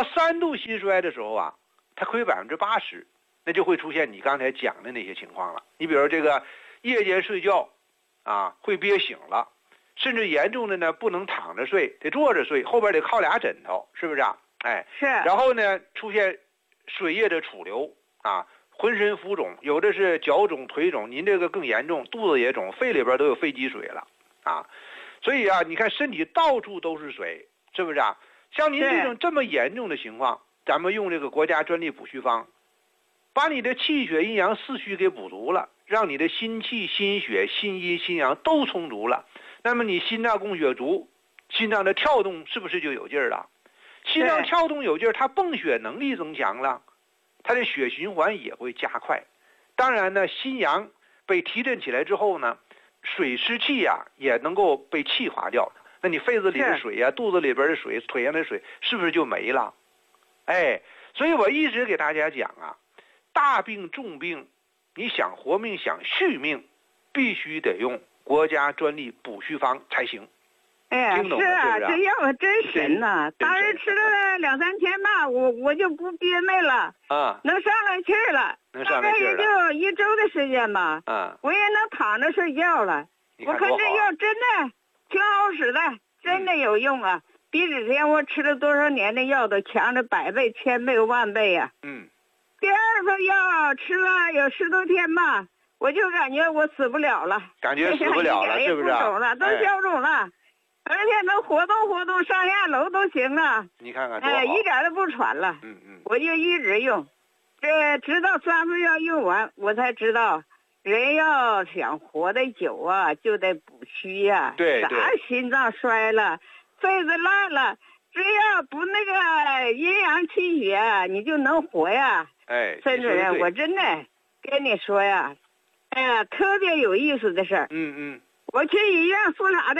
3度心衰的时候啊，它亏80%，那就会出现你刚才讲的那些情况了。你比如这个夜间睡觉啊，会憋醒了，甚至严重的呢不能躺着睡，得坐着睡，后边得靠俩枕头，是不是啊？哎， 是。 然后呢，出现水液的储留啊，浑身浮肿，有的是脚肿、腿肿，您这个更严重，肚子也肿，肺里边都有肺积水了啊。所以啊，你看身体到处都是水，是不是啊？像您这么严重的情况，咱们用这个国家专利补虚方，把你的气血阴阳四虚给补足了，让你的心气、心血、心阴、心阳都充足了。那么你心脏供血足，心脏的跳动是不是就有劲儿了？心脏跳动有劲儿，它泵血能力增强了，它的血循环也会加快。当然呢，心阳被提振起来之后呢，水湿气呀也能够被气化掉。那你肺子里的水呀，肚子里边的水，腿上的水，是不是就没了？哎，所以我一直给大家讲啊，大病重病，你想活命想续命，必须得用国家专利补虚方才行。 哎呀，是啊，这药真神呐！当时吃了2、3天吧，我就不憋闷了啊，能上来气儿了，大概也就1周的时间吧。啊，我也能躺着睡觉了。我看这药真的挺好使的，真的有用啊！比之前我吃了多少年的药都强了100倍、1000倍、10000倍呀！嗯。第2份药吃了有10多天吧，我就感觉我死不了了， 感觉死不了了，是不是？ 不肿了，都消肿了。而且能活动活动，上下楼都行了。 你看看多好， 一点都不喘了。我就一直用，这直到3份药用完，我才知道，人要想活得久啊，就得补虚呀。 对。 啥心脏衰了，肺子烂了，只要补那个阴阳气血，你就能活呀。 哎， 孙主任，我真的跟你说呀，哎呀，特别有意思的事儿。我去医院复查的。